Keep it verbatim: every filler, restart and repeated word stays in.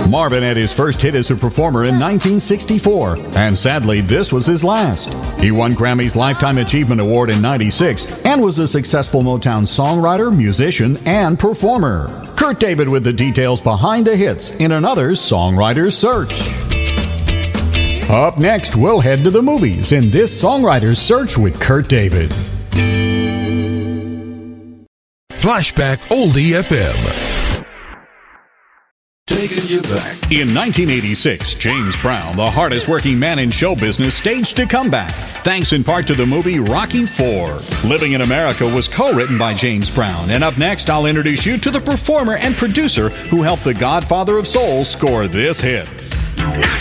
Marvin had his first hit as a performer in nineteen sixty-four, and sadly, this was his last. He won Grammy's Lifetime Achievement Award in ninety-six and was a successful Motown songwriter, musician, and performer. Kurt David with the details behind the hits in another Songwriter's Search. Up next, we'll head to the movies in this Songwriter's Search with Kurt David. Flashback Oldie F M. Taking you back. In nineteen eighty-six, James Brown, the hardest working man in show business, staged a comeback, thanks in part to the movie Rocky four. Living in America was co-written by James Brown, and up next, I'll introduce you to the performer and producer who helped the Godfather of Soul score this hit.